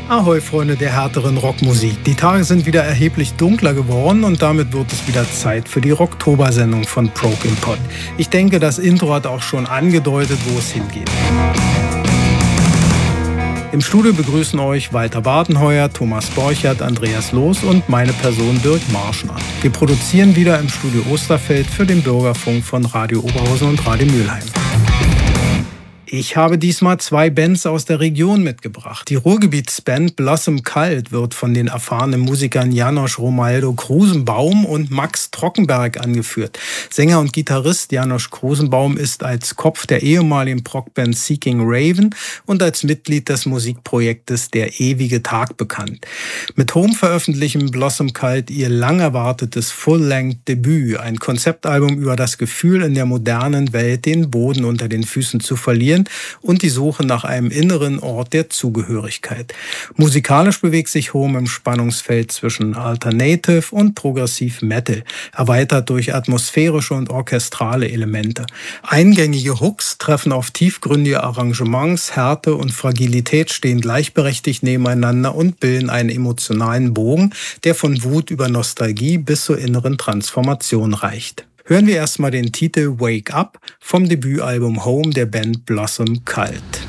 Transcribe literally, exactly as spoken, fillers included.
Ahoi, Freunde der härteren Rockmusik. Die Tage sind wieder erheblich dunkler geworden und damit wird es wieder Zeit für die Rocktober-Sendung von Prog Import. Ich denke, das Intro hat auch schon angedeutet, wo es hingeht. Im Studio begrüßen euch Walter Badenheuer, Thomas Borchert, Andreas Loos und meine Person Dirk Marschner. Wir produzieren wieder im Studio Osterfeld für den Bürgerfunk von Radio Oberhausen und Radio Mülheim. Ich habe diesmal zwei Bands aus der Region mitgebracht. Die Ruhrgebietsband Blossom Cult wird von den erfahrenen Musikern Janosch Romaldo Krusenbaum und Max Trockenberg angeführt. Sänger und Gitarrist Janosch Krusenbaum ist als Kopf der ehemaligen Prog-Band Seeking Raven und als Mitglied des Musikprojektes Der ewige Tag bekannt. Mit Home veröffentlichen Blossom Cult ihr lang erwartetes Full-Length-Debüt, ein Konzeptalbum über das Gefühl, in der modernen Welt den Boden unter den Füßen zu verlieren und die Suche nach einem inneren Ort der Zugehörigkeit. Musikalisch bewegt sich Home im Spannungsfeld zwischen Alternative und Progressive Metal, erweitert durch atmosphärische und orchestrale Elemente. Eingängige Hooks treffen auf tiefgründige Arrangements, Härte und Fragilität stehen gleichberechtigt nebeneinander und bilden einen emotionalen Bogen, der von Wut über Nostalgie bis zur inneren Transformation reicht. Hören wir erstmal den Titel Wake Up vom Debütalbum Home der Band Blossom Cult.